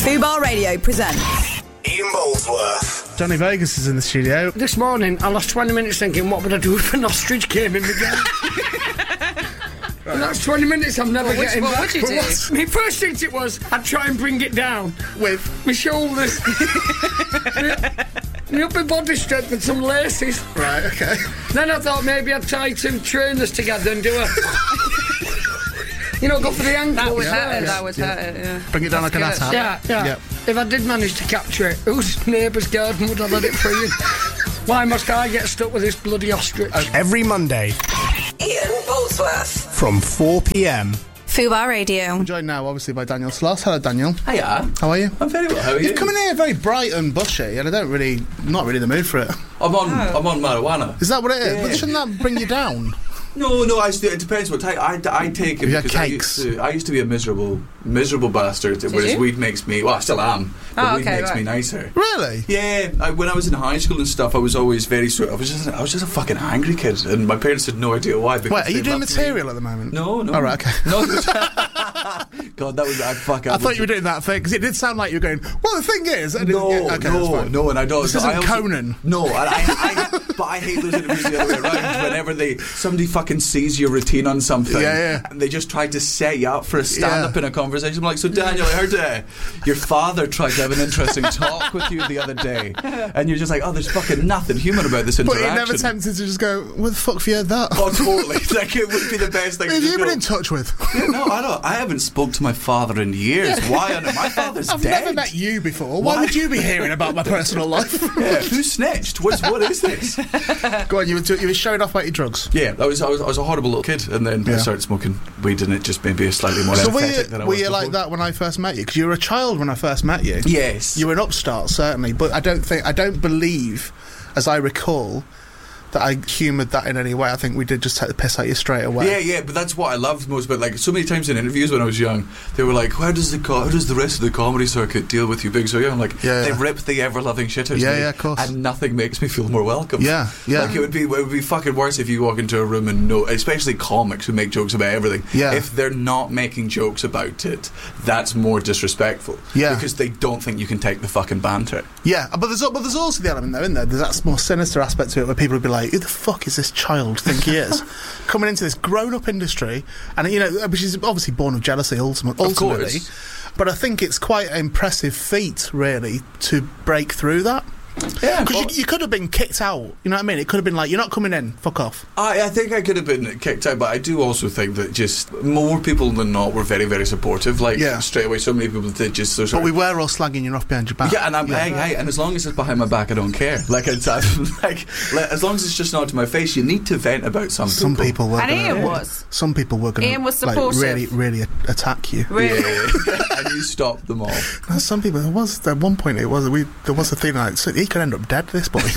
Fubar Radio presents Ian Boldsworth. Johnny Vegas is in the studio. This morning, I lost 20 minutes thinking, what would I do if an ostrich came in again? And that's 20 minutes I'm never getting back. What would you do? My first instinct was, I'd try and bring it down with my shoulders. My upper body strength and some laces. Right, okay. Then I thought maybe I'd tie two trainers together and do a... go for the ankle. That would hurt it, yeah. Bring it down like an ass. Yeah. Yep. If I did manage to capture it, whose neighbour's garden would I let it free in? Why must I get stuck with this bloody ostrich? Every Monday Ian Boldsworth. from 4 p.m. Fubar Radio. I'm joined now, obviously, by Daniel Sloss. Hello, Daniel. Hiya. How are you? I'm very well. How are you? You've come in here very bright and bushy, and not really in the mood for it. I'm on marijuana. Is that what it is? Yeah. But shouldn't that bring you down? No. It depends what type. I take it You had because cakes. I used to be a miserable bastard. Whereas you? weed makes me. Well, I still am. But weed makes me nicer. Really? Yeah. When I was in high school and stuff, I was always very sort. I was just a fucking angry kid, and my parents had no idea why. Wait, are you doing material at the moment? No. Oh, right, okay. No. God, that was I thought you were doing that thing because it did sound like you were going. Well, the thing is, and No, and I don't. This isn't also, Conan. No, but I hate those interviews the other way around. Whenever somebody fucking sees your routine on something, and they just try to set you up for a stand-up in a conversation. I'm like, so Daniel, I heard your father tried to have an interesting talk with you the other day, and you're just like, oh, there's fucking nothing human about this interaction. But you never tempted to just go, where the fuck have you heard that? Oh, totally. Like, it would be the best thing. Who have you been in touch with? Yeah, no, I don't. I haven't spoke to my father in years. Why? My father's I've dead. never met you before. Why would you be hearing about my personal life? Yeah, who snitched? What is this? Go on, you were showing off about your drugs. Yeah, I was a horrible little kid, and then I started smoking weed, and it just made me slightly more empathetic than I was were you before. like that when I first met you? Because you were a child when I first met you. Yes. You were an upstart, certainly, but I don't believe, as I recall, that I humoured that in any way. I think we did just take the piss out of you straight away. Yeah, but that's what I loved most. But like so many times in interviews when I was young, they were like, "How does the rest of the comedy circuit deal with you being so young?" I'm like, they rip the ever loving shit out of me. Yeah, of course. And nothing makes me feel more welcome. Yeah. Like it would be fucking worse if you walk into a room and especially comics who make jokes about everything. Yeah. If they're not making jokes about it, that's more disrespectful. Yeah. Because they don't think you can take the fucking banter. Yeah, but there's also the element though, isn't there? There's that more sinister aspect to it where people would be like, who the fuck is this child think he is? Coming into this grown-up industry, and which is obviously born of jealousy ultimately. Of course. But I think it's quite an impressive feat, really, to break through that. Yeah, because you could have been kicked out. You know what I mean? It could have been like, you're not coming in. Fuck off. I think I could have been kicked out, but I do also think that just more people than not were very, very supportive. Like straight away, so many people did just. But we were all slagging you off behind your back. Yeah, and hey, and as long as it's behind my back, I don't care. Like it's like as long as it's just not to my face, you need to vent about something. Some people were. And Ian was. Some people were going to. Ian was supportive. Really, really attack you. Really. Yeah. And you stopped them all. Some people. There was at one point. There was a thing like so he could end up dead. This boy.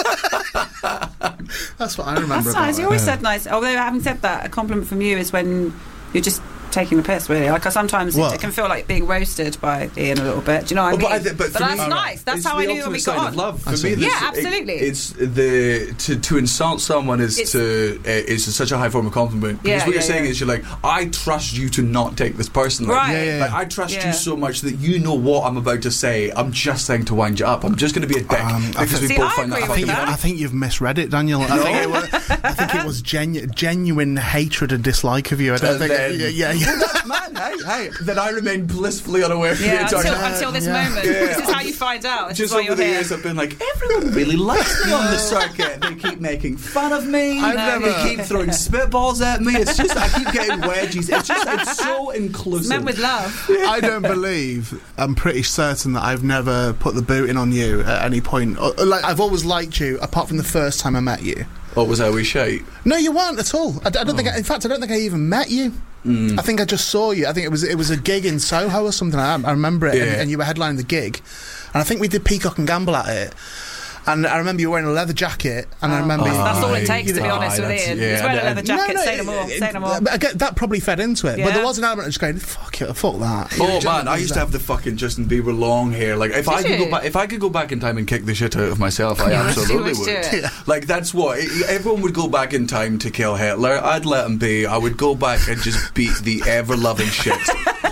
That's what I remember. That's nice. You always said nice. Although having said that, a compliment from you is when you're just taking the piss, really. Like sometimes it can feel like being roasted by Ian a little bit. Do you know what I mean? But that's nice. That's how I knew when we got on. Of love. For me, yeah, absolutely. It's to insult someone is such a high form of compliment. Because what you're saying is you're like, I trust you to not take this personally. Right. Like I trust you so much that you know what I'm about to say. I'm just saying to wind you up. I'm just going to be a dick because we both find that fucking funny. I think you've misread it, Daniel. I think it was genuine hatred and dislike of you. I don't think. That's mad. Hey, that I remain blissfully unaware of the entire time. Until this moment. This is how you find out. This just is over the years, I've been like, everyone really likes me on the circuit. They keep making fun of me. They keep throwing spitballs at me. It's just I keep getting wedgies. It's so inclusive. It's meant with love. I don't believe. I'm pretty certain that I've never put the boot in on you at any point. Like I've always liked you, apart from the first time I met you. What was I? We shite? No, you weren't at all. I don't think. In fact, I don't think I even met you. I think I just saw you. I think it was a gig in Soho or something. I remember it, and you were headlining the gig, and I think we did Peacock and Gamble at it. And I remember you were wearing a leather jacket, and I remember... that's all it takes, to be honest with Ian. He's wearing a leather jacket, say no more. But that probably fed into it. But there was an element of just going, fuck that. Oh, man, I used to have the fucking Justin Bieber long hair. Like, if I could go back in time and kick the shit out of myself, I absolutely would. Yeah. Like, that's what... Everyone would go back in time to kill Hitler. I'd let him be. I would go back and just beat the ever-loving shit out of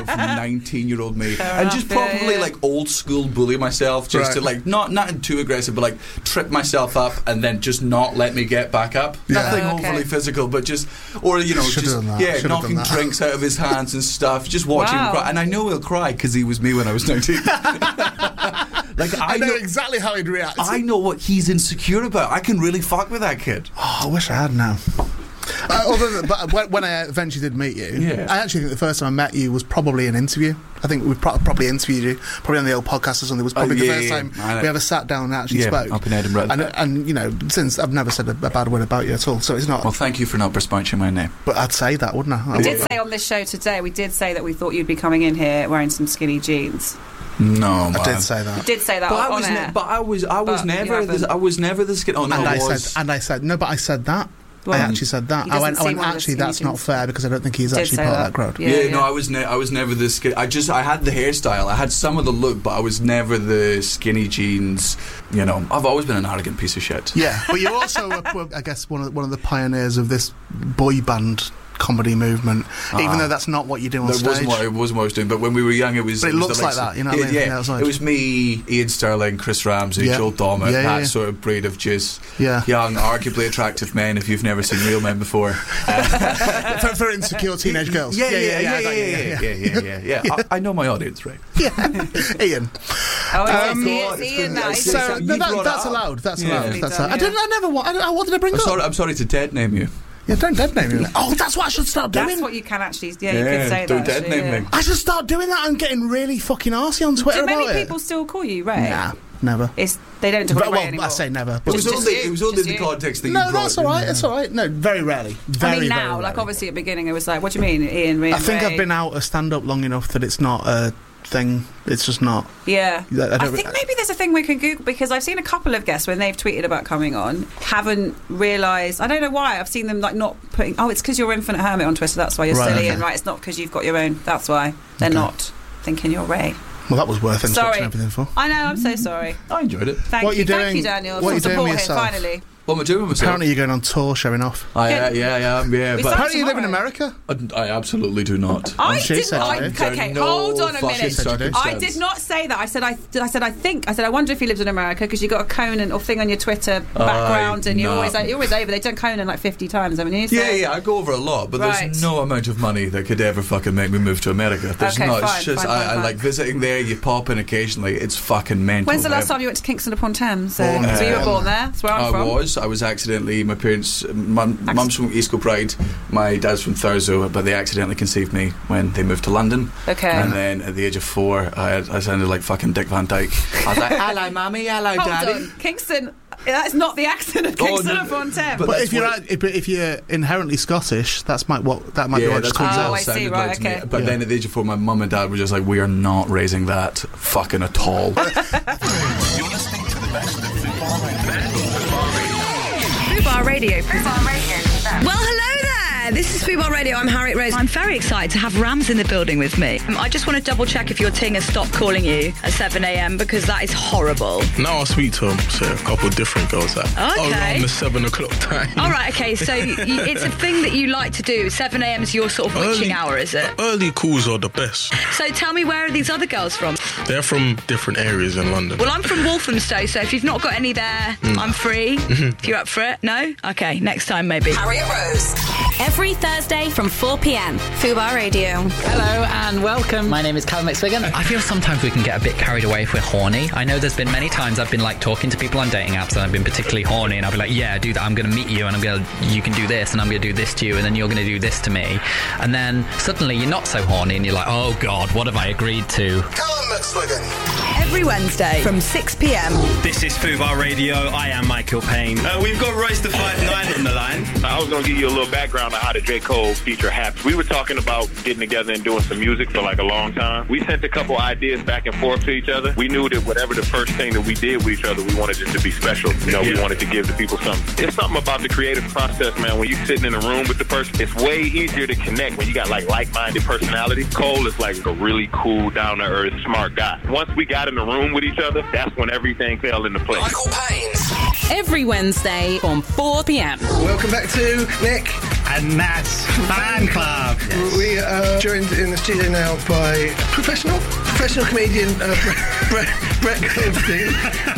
19-year-old me, and just probably like old school bully myself, just to like not too aggressive, but like trip myself up and then just not let me get back up. Nothing overly physical, but just, or just knocking drinks out of his hands and stuff. Just watching him cry, and I know he'll cry because he was me when I was 19. Like I know exactly how he'd react. I know what he's insecure about. I can really fuck with that kid. Oh, I wish I had now. But when I eventually did meet you, I actually think the first time I met you was probably an interview. I think we probably interviewed you, probably on the old podcast or something. It was probably the first time we ever sat down and actually spoke. Up in Edinburgh. And you know, since I've never said a bad word about you at all, so it's not... Well, thank you for not besmirching my name. But I'd say that, wouldn't I? We did say on this show today, we did say that we thought you'd be coming in here wearing some skinny jeans. No, man. I did say that. You did say that but on air. I was never the skin. Oh no, I said no, but I said that. Well, I actually said that. I went actually, that's not fair because I don't think he's actually part of that crowd. No, I was never the skinny. I had the hairstyle. I had some of the look, but I was never the skinny jeans. You know, I've always been an arrogant piece of shit. Yeah, but you also were, I guess, one of the pioneers of this boy band comedy movement, even though that's not what you do on stage. It wasn't what I was doing, but when we were young, it was... But it looks like that, you know what I mean? Yeah, it was me, Ian Sterling, Chris Ramsey, Joel Dommett, that sort of breed of just young, arguably attractive men, if you've never seen real men before. For insecure teenage girls. Yeah. I know my audience, right? Yeah. Ian. It's Ian now. So, that's allowed. That's allowed. I wanted to bring up. I'm sorry to dead name you. Yeah, don't dead name me. Oh, that's what I should start doing. That's what you can actually... Yeah, you could say don't that. Don't dead name me. I should start doing that. I'm getting really fucking arsey on Twitter about it. Do many people still call you Ray? Nah, never. They don't call you Ray anymore. I say never. But it was only the context that you brought. No, that's all right. It's all right. No, very rarely. Very now, like obviously at the beginning, it was like, what do you mean, Ian, Ray? I think I've been out of stand-up long enough that it's not a thing. It's just not. Yeah. I think maybe there's a thing we can Google, because I've seen a couple of guests when they've tweeted about coming on, haven't realised, I don't know why, I've seen them like not putting, it's because you're Infinite Hermit on Twitter, that's why you're silly, and it's not because you've got your own, that's why they're not thinking you're Ray. Well, that was worth instruction everything for. I know, I'm so sorry. I enjoyed it. Thank you, Daniel, for supporting finally. What am I doing with myself? Apparently you're going on tour showing off. I am. But apparently you live in America? I absolutely do not. Okay, hold on a minute. I did not say that. I said I wonder if he lives in America because you got a Conan or thing on your Twitter background and you're always over. They've done Conan like 50 times, haven't you? So. Yeah, I go over a lot, but there's no amount of money that could ever fucking make me move to America. There's not. It's just I like visiting there. You pop in occasionally. It's fucking mental. When's the last time you went to Kingston upon Thames? So you were born there. That's where I'm from. I was accidentally, my parents, mum's from East Kilbride, my dad's from Thurso, but they accidentally conceived me when they moved to London. Okay. And then at the age of 4, I sounded like fucking Dick Van Dyke. I was like, hello, mummy, hello, daddy. Hold on. Kingston, that's not the accent of Kingston upon Thames. But if you're inherently Scottish, that might be what just comes out. I see, right, okay. But then at the age of 4, my mum and dad were just like, we are not raising that fucking at all. You're listening to the best of Fubar Radio. Well, hello there. This is Fubar Radio. I'm Harriet Rose. I'm very excited to have Rams in the building with me. I just want to double check if your ting has stopped calling you at 7 a.m. because that is horrible. Now I speak to a couple of different girls around the 7 o'clock time. All right, okay. So it's a thing that you like to do. 7 a.m. is your sort of witching hour, is it? Early calls are the best. So tell me, where are these other girls from? They're from different areas in London. Well, I'm from Walthamstow, so if you've not got any there, I'm free. If you're up for it. No? Okay, next time maybe. Harriet Rose. Every Thursday from 4 p.m. Fubar Radio. Hello and welcome. My name is Callum McSwiggan. I feel sometimes we can get a bit carried away if we're horny. I know there's been many times I've been like talking to people on dating apps and I've been particularly horny and I'll be like, yeah, do that. I'm going to meet you and you can do this and I'm going to do this to you and then you're going to do this to me. And then suddenly you're not so horny and you're like, oh God, what have I agreed to? Callum McSwiggan. Every Wednesday from 6 p.m. This is Fubar Radio. I am Michael Payne. We've got Royce the 5'9" on the line. I was going to give you a little background on how the J. Cole feature happened. We were talking about getting together and doing some music for like a long time. We sent a couple ideas back and forth to each other. We knew that whatever the first thing that we did with each other, we wanted it to be special. We wanted to give the people something. It's something about the creative process, man. When you're sitting in a room with the person, it's way easier to connect when you got like-minded personality. Cole is like a really cool, down-to-earth, smart guy. Once we got in the room with each other, that's when everything fell into place. Michael Payne. Every Wednesday from 4 p.m. Welcome back to Nick and Nat's Fan Club. Yes. We are joined in the studio now by professional comedian Brett Goldstein.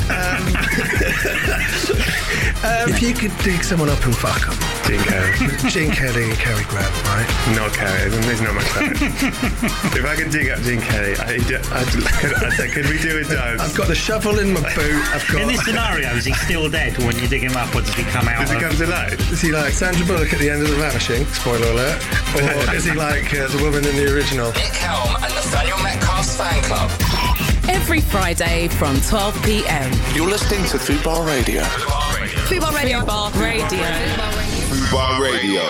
If you could dig someone up and fuck them. Gene Kelly and Cary Grant, right? Not Cary, there's not much time. If I could dig up Gene Kelly, I'd say, could we do a dance? I've got the shovel in my boot. In this scenario, is he still dead when you dig him up, or does he come out? Does he come to life? Is he like Sandra Bullock at the end of The Vanishing? Spoiler alert. Or is he like the woman in the original? Nick Helm and Nathaniel Metcalf's Fan Club. Every Friday from 12 p.m. You're listening to Fubar Radio. Fubar Radio. Fubar Radio.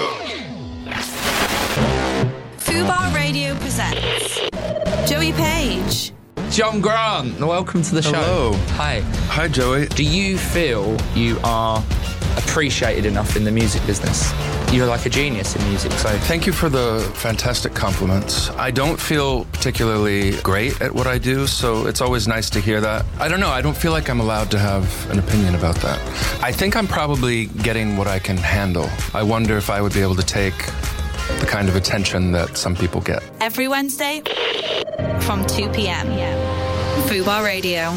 Fubar Radio presents Joey Page. John Grant, welcome to the show. Hello. Hi. Hi, Joey. Do you feel you are appreciated enough in the music business? You're like a genius in music, so... Thank you for the fantastic compliments. I don't feel particularly great at what I do, so it's always nice to hear that. I don't know, I don't feel like I'm allowed to have an opinion about that. I think I'm probably getting what I can handle. I wonder if I would be able to take the kind of attention that some people get. Every Wednesday from 2 p.m. Fubar Radio.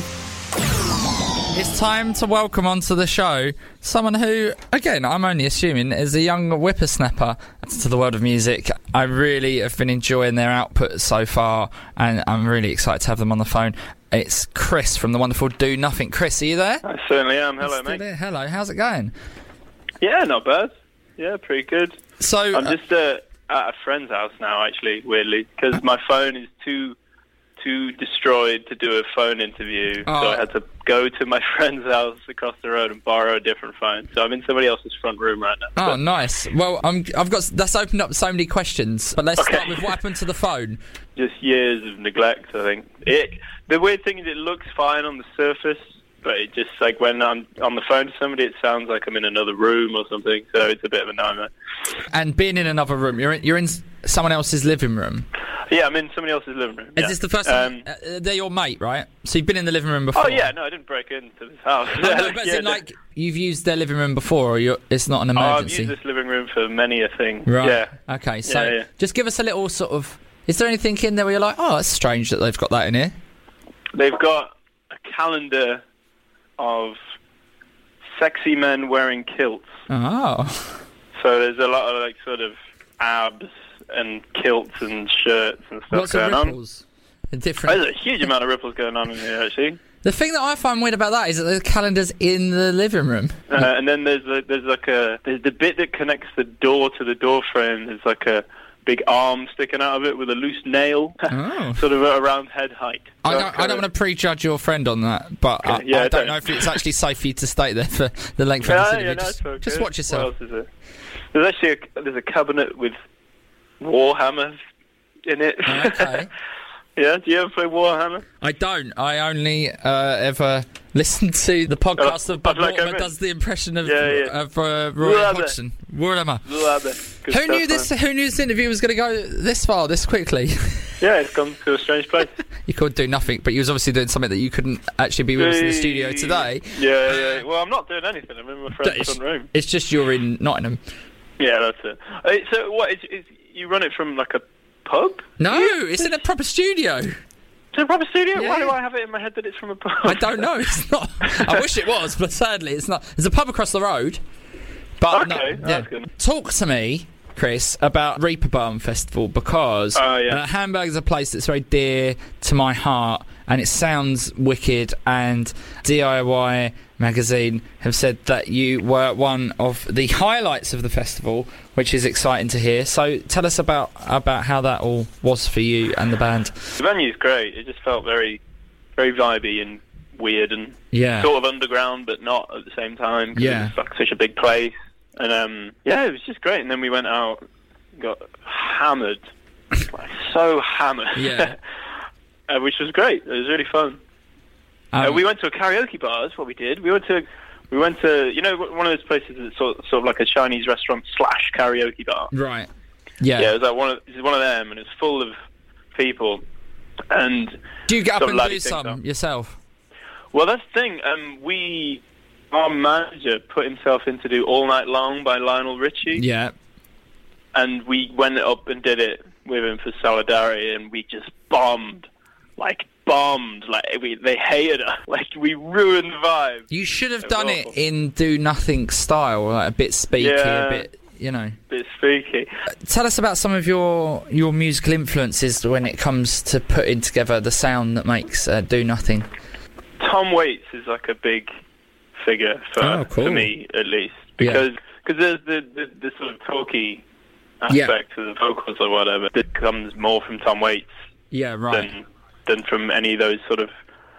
It's time to welcome onto the show someone who, again, I'm only assuming, is a young whippersnapper to the world of music. I really have been enjoying their output so far, and I'm really excited to have them on the phone. It's Chris from the wonderful Do Nothing. Chris, are you there? I certainly am. Hello, mate. Hello, how's it going? Yeah, not bad. Yeah, pretty good. So I'm just at a friend's house now, actually, weirdly, because my phone is too destroyed to do a phone interview, so I had to go to my friend's house across the road and borrow a different phone. So I'm in somebody else's front room right now. Oh, nice. Well, that's opened up so many questions, but let's start with what happened to the phone. Just years of neglect, I think. The weird thing is it looks fine on the surface, but it just, like, when I'm on the phone to somebody, it sounds like I'm in another room or something, so it's a bit of a nightmare. And being in another room, you're in someone else's living room? Yeah, I'm in somebody else's living room. Is this the first time? They're your mate, right? So you've been in the living room before? Oh, yeah, no, I didn't break into this house. No, but like, you've used their living room before, or it's not an emergency? I've used this living room for many a thing. Right. Yeah. Okay, so just give us a little sort of... Is there anything in there where you're like, oh, it's strange that they've got that in here? They've got a calendar of sexy men wearing kilts. Oh. So there's a lot of, like, sort of abs and kilts and shirts and stuff Lots going of ripples. on. Different. There's a huge amount of ripples going on in here, actually. The thing that I find weird about that is that the calendar's in the living room. And then there's the bit that connects the door to the door frame. There's like a big arm sticking out of it with a loose nail, sort of around head height. So I don't want to prejudge your friend on that, but I don't know if it's actually safe for you to stay there for the length of the interview. Just watch yourself. What else is there? There's actually there's a cabinet with Warhammer in it. Okay. Yeah, do you ever play Warhammer? I don't. I only ever listen to the podcast of Bob Mortimer does the impression of Roy Hodgson. Warhammer. Who knew this interview was going to go this far, this quickly? Yeah, it's gone to a strange place. You could do nothing, but you was obviously doing something that you couldn't actually be with us in the studio today. Yeah. Well, I'm not doing anything. I'm in my friend's front room. It's just you're in Nottingham. Yeah, that's it. So what, is you run it from like a pub? No, it's in a proper studio. It's in a proper studio? Yeah. Why do I have it in my head that it's from a pub? I don't know, it's not. I wish it was, but sadly it's not. There's a pub across the road. But okay, that's good. Talk to me, Chris, about Reeperbahn Festival, because Hamburg is a place that's very dear to my heart, and it sounds wicked, and DIY magazine have said that you were one of the highlights of the festival, which is exciting to hear. So tell us about how that all was for you and the band. The venue's great. It just felt very, very vibey and weird and sort of underground, but not at the same time. Yeah. It's like such a big place. And it was just great. And then we went out, got hammered, like so hammered. Yeah. Which was great. It was really fun. We went to a karaoke bar. That's what we did. We went to one of those places that's sort of like a Chinese restaurant / karaoke bar. Right. Yeah. Yeah. It was like one of them, and it's full of people. And do you get up and do some yourself? Well, that's the thing. Our manager put himself in to do All Night Long by Lionel Richie. Yeah. and we went up and did it with him for Solidarity, and we just bombed. They hated us. Like, we ruined the vibe. You should have done it in Do Nothing style, like a bit speaky, a bit, you know. Bit spooky. Tell us about some of your musical influences when it comes to putting together the sound that makes Do Nothing. Tom Waits is like a big figure for me, at least, because there's the sort of talky aspect of the vocals or whatever that comes more from Tom Waits than from any of those sort of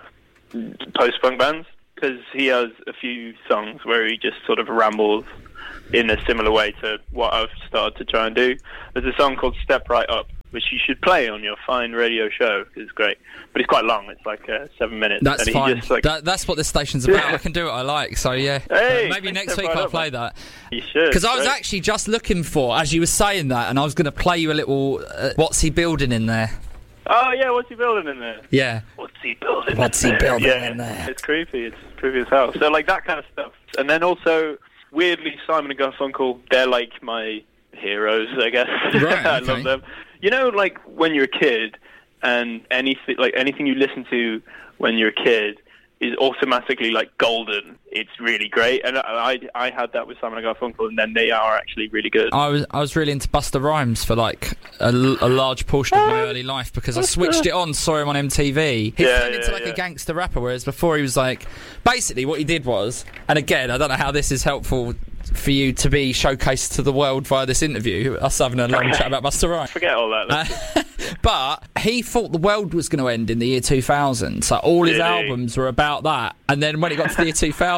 post-punk bands, because he has a few songs where he just sort of rambles in a similar way to what I've started to try and do. There's a song called Step Right Up, which you should play on your fine radio show. It's great, but it's quite long. It's like 7 minutes. That's and fine. Just, like, that's what this station's about. I can do what I like, so yeah. Hey, maybe next week I'll play that. You should. Because I was actually just looking for, as you were saying that, and I was going to play you a little What's He Building in There? Oh, yeah, what's he building in there? Yeah. What's he building in there? It's creepy. It's creepy as hell. So, like, that kind of stuff. And then also, weirdly, Simon and Garfunkel, they're like my heroes, I guess. Right, I love them. You know, like, when you're a kid, and anything you listen to when you're a kid is automatically, like, golden. It's really great. And I had that with Simon and Garfunkel, and then they are actually really good. I was really into Busta Rhymes for, like, a large portion of my early life, because I switched it on, saw him on MTV. He turned into, like, a gangster rapper, whereas before he was, like... Basically, what he did was... And again, I don't know how this is helpful for you to be showcased to the world via this interview, us having a long chat about Busta Rhymes. Forget all that. But he thought the world was going to end in the year 2000, so all his albums were about that. And then when it got to the year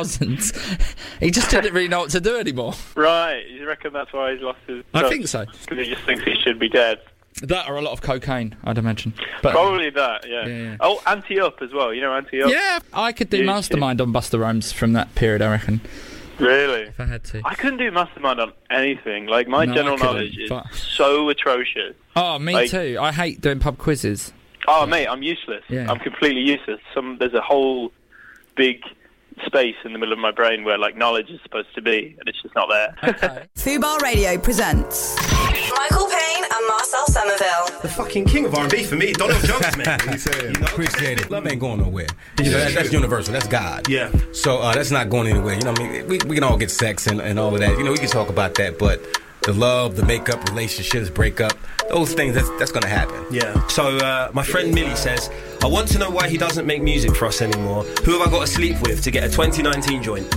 2000, he just didn't really know what to do anymore. Right, you reckon that's why he's lost his... I think so. Because he just thinks he should be dead. That or a lot of cocaine, I'd imagine. But, probably that, yeah. Oh, Anti-Up as well, you know Anti-Up? Yeah, I could do Mastermind on Busta Rhymes from that period, I reckon. Really? If I had to. I couldn't do Mastermind on anything. Like, my general knowledge is so atrocious. Oh, me too. I hate doing pub quizzes. Oh, mate, I'm useless. Yeah. I'm completely useless. There's a whole big space in the middle of my brain where, like, knowledge is supposed to be, and it's just not there. Okay. Fubar Radio presents Michael Payne and Marcel Somerville. The fucking king of R&B for me, Donald Jones, man. Appreciate it. Love ain't going nowhere. That's universal. That's God. Yeah. So that's not going anywhere. You know what I mean? We can all get sex and all of that. You know, we can talk about that, but the love, the makeup, relationships, breakup, those things, that's going to happen. Yeah. So my friend Millie says, I want to know why he doesn't make music for us anymore. Who have I got to sleep with to get a 2019 joint?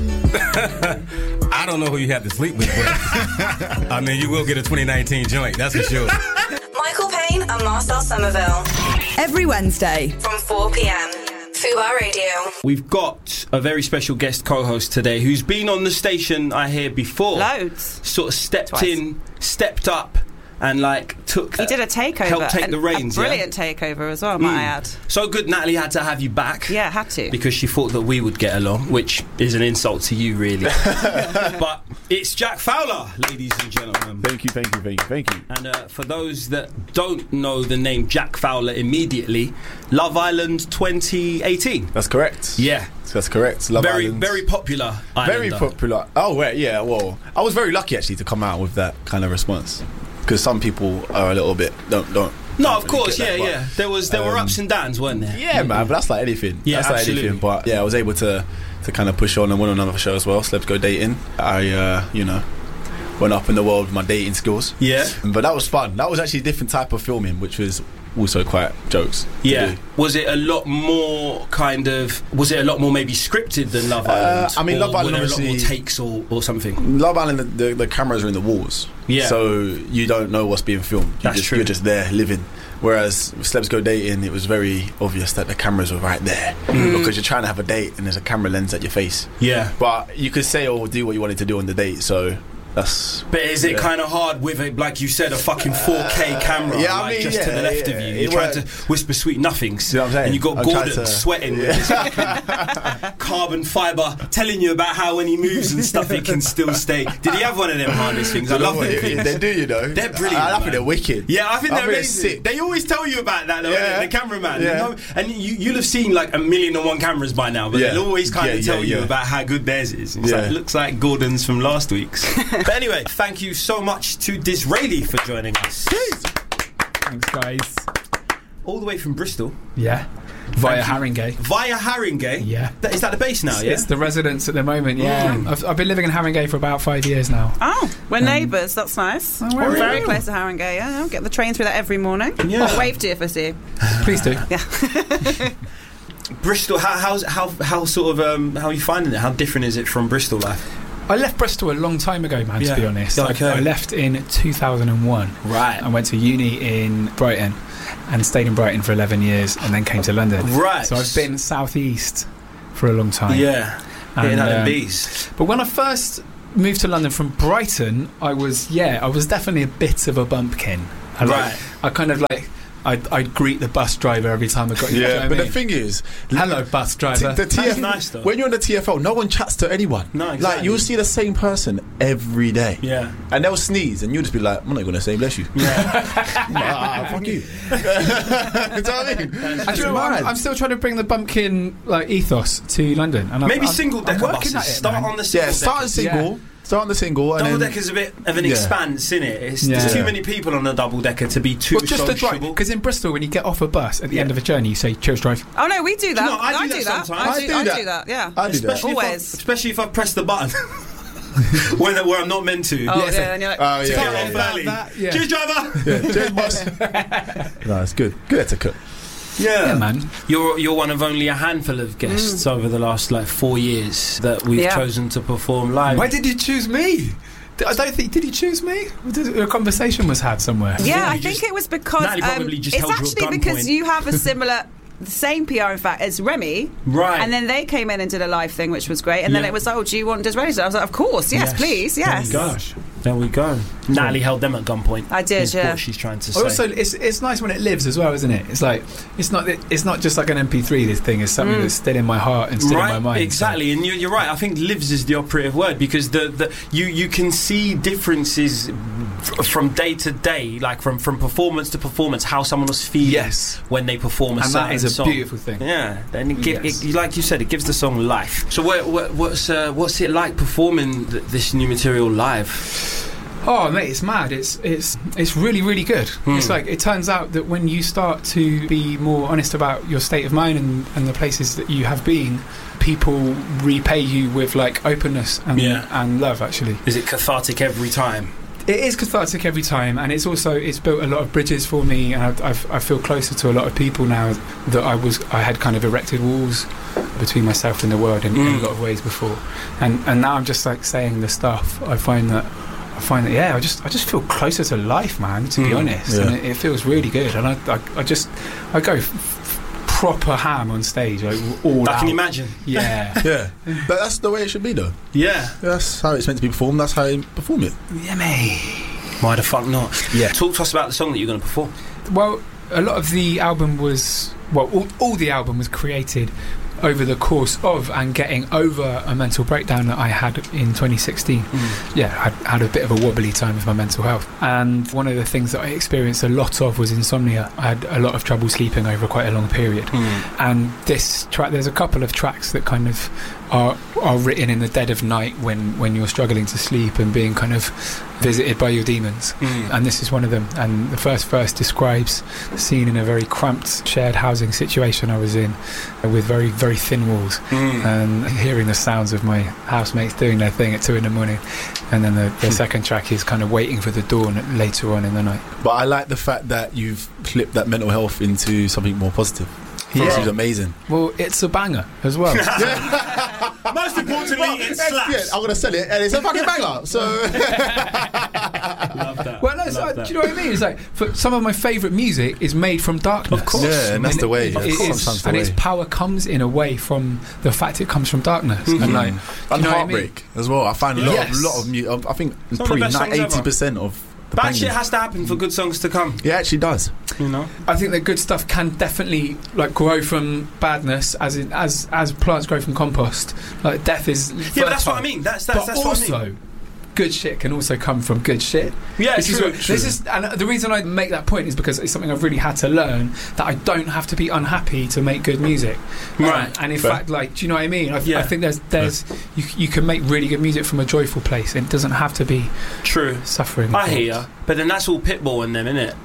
I don't know who you have to sleep with, but I mean, you will get a 2019 joint, that's for sure. Michael Payne and Marcel Somerville. Every Wednesday from 4 p.m. Fubar Radio. We've got a very special guest co-host today who's been on the station, I hear, before. Loads. Sort of stepped up and he did a takeover, helped take the reins, a brilliant takeover as well, might I add. So good Natalie had to have you back. Yeah, had to, because she thought that we would get along, which is an insult to you, really. But it's Jack Fowler, ladies and gentlemen. Thank you. And for those that don't know the name Jack Fowler immediately, Love Island 2018. That's correct. Yeah, that's correct. Love Island, very popular Islander. Very popular. Oh, right, yeah. Well, I was very lucky actually to come out with that kind of response, because some people are a little bit don't. No, of course, yeah. There were ups and downs, weren't there? Yeah, man. But that's like anything. Yeah, that's absolutely. Like anything. But yeah, I was able to kind of push on and went on another show as well. Celebs Go Dating. I went up in the world with my dating skills. Yeah. But that was fun. That was actually a different type of filming, which was also quite jokes. Yeah. Was it a lot more maybe scripted than Love Island? I mean, Love Island were there obviously a lot more takes or something. Love Island, the cameras are in the walls. Yeah. So you don't know what's being filmed. You're just there living. Whereas with Celebs Go Dating, it was very obvious that the cameras were right there, because you're trying to have a date and there's a camera lens at your face. Yeah. But you could say or do what you wanted to do on the date. So that's. But is it kind of hard with it, like you said, a fucking 4K camera, just to the left of you? You're trying to whisper sweet nothings, you know what I'm saying? And you got Gordon sweating with his fucking carbon fibre, telling you about how when he moves and stuff, he can still stay. Did he have one of them harness things? I love them things. They do, you know. They're brilliant. I think they're wicked. Yeah, I think they're amazing. sick. They always tell you about that, though, the cameraman. Yeah. You know? And you'll have seen like 1,000,001 cameras by now, but they'll always kind of tell you about how good theirs is. It's like, it looks like Gordon's from last week's. But anyway, thank you so much to Disraeli for joining us. Thanks, guys. All the way from Bristol. Yeah. Via Haringey. Via Haringey? Yeah. Is that the base now, yeah? It's the residence at the moment, yeah. I've been living in Haringey for about 5 years now. Oh, we're neighbours. That's nice. Oh, we're really? very close to Haringey, yeah. I'll get the train through that every morning. Yeah. I'll wave to you if I see you. Please do. Yeah. Bristol, how sort of, how are you finding it? How different is it from Bristol life? I left Bristol a long time ago, man, to be honest. Okay. I left in 2001. Right. I went to uni in Brighton and stayed in Brighton for 11 years and then came to London. Right. So I've been southeast for a long time. Yeah. And bees. But when I first moved to London from Brighton, I was definitely a bit of a bumpkin. I'd greet the bus driver every time I got here. Yeah, but the thing is, hello, bus driver. The That's nice, though. When you're on the TFL, no one chats to anyone. No, exactly. Like, you'll see the same person every day. Yeah. And they'll sneeze, and you'll just be like, I'm not going to say bless you. Yeah. Fuck you. You know what I mean? I'm still trying to bring the bumpkin ethos to London. And Maybe single-decker buses. Start on the single-decker. Yeah, start on single. Yeah. Start on the single. Double decker's a bit of an expanse, isn't it? There's too many people on a double decker to be too sociable. Because in Bristol, when you get off a bus at the end of a journey, you say "Cheers, drive." Oh no, we do that. No, I do that sometimes. I do that. Yeah, I do that. Always. Especially if I press the button where I'm not meant to. Oh yeah, and you're like, Cheers, driver. Yeah, cheers, boss. No, it's good. Good etiquette. Yeah, man. You're one of only a handful of guests over the last 4 years that we've chosen to perform live. Why did you choose me? I don't think. Did you choose me? A conversation was had somewhere. Yeah, I think it was because Natalie probably just it's held you at actually because gunpoint. you have a similar. The same PR, in fact, as Remy. Right. And then they came in and did a live thing, which was great. And then it was, do you want Disraeli? So I was like, of course, yes, please, yes. There we go. Natalie held them at gunpoint. I did, yeah. What she's trying to say. Also, it's nice when it lives as well, isn't it? It's like it's not just like an MP3. This thing is something that's still in my heart and still in my mind. Exactly, and you're right. I think lives is the operative word because you can see differences from day to day, like from performance to performance, how someone was feeling when they perform a certain song. And that is a beautiful thing. Yeah, and it, like you said, it gives the song life. So what's it like performing this new material live? Oh mate, it's mad. It's really, really good. It's like, it turns out that when you start to be more honest about your state of mind and the places that you have been, people repay you with openness and love. Actually, is it cathartic every time? It is cathartic every time, and it's built a lot of bridges for me, and I feel closer to a lot of people now that I had kind of erected walls between myself and the world in a lot of ways before, and now I'm just saying the stuff. I find that I just feel closer to life, man, to be honest, and it feels really good, and I go proper ham on stage, all out. I can imagine. Yeah. Yeah. But that's the way it should be, though. Yeah. That's how it's meant to be performed. That's how you perform it. Yeah, mate. Why the fuck not? Yeah. Talk to us about the song that you're going to perform. Well, a lot of the album was... Well, all the album was created over the course of and getting over a mental breakdown that I had in 2016. Yeah, I had a bit of a wobbly time with my mental health, and one of the things that I experienced a lot of was insomnia. I had a lot of trouble sleeping over quite a long period, and this track, there's a couple of tracks that kind of are written in the dead of night when you're struggling to sleep and being kind of visited by your demons, and this is one of them. And the first verse describes the scene in a very cramped shared housing situation I was in, with very, very thin walls, and hearing the sounds of my housemates doing their thing at 2 a.m, and then the second track is kind of waiting for the dawn later on in the night. But I like the fact that you've flipped that mental health into something more positive. This is amazing. Well, it's a banger as well. Most importantly, it slaps. Yeah, I'm going to sell it, and it's a fucking banger. So, love that. Well, no, do you know what I mean? It's like, for some of my favourite music is made from darkness. Of course, yeah, and that's the way. Its power comes in a way from the fact it comes from darkness, and heartbreak as well. I find a lot of music. I think it's probably 80% of. Bad shit has to happen for good songs to come. It actually does. I think that good stuff can definitely grow from badness, as plants grow from compost. Like death is fertile. But that's what I mean. That's what I mean. good shit can also come from good shit. Yeah, this true. And the reason I make that point is because it's something I've really had to learn, that I don't have to be unhappy to make good music. Right. And in fact, like, do you know what I mean? I think there's you can make really good music from a joyful place. It doesn't have to be suffering. I hear you, but then that's all Pitbull in them, isn't it?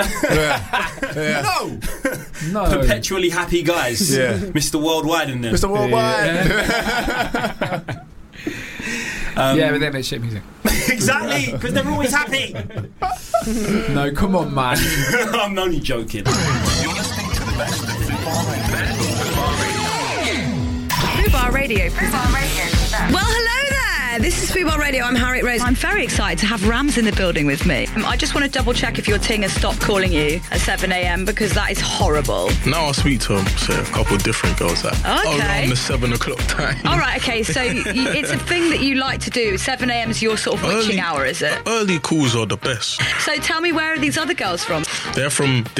No, perpetually happy guys. Yeah. Mr. Worldwide in them. Mr. Worldwide. Yeah, but they make shit music. Exactly, because they're always happy. No, come on, man. I'm only joking. You're listening to the best of Fubar Radio. Well, hello there. This is Fubar Radio. I'm Harriet Rose. I'm very excited to have Rams in the building with me. I just want to double check if your ting has stopped calling you at 7 a.m. because that is horrible. Now I speak to a couple of different girls at around the 7 o'clock time. All right, okay, so it's a thing that you like to do. 7 a.m. is your sort of witching hour, is it? Early calls are the best. So tell me, where are these other girls from? They're from